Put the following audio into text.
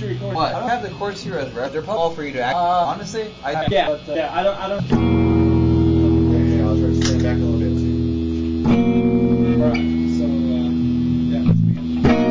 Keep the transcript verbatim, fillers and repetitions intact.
record. What? I don't have the chords here as rep. They're probably all for you to act. Uh, honestly, I yeah, but, uh, yeah, I don't, I don't.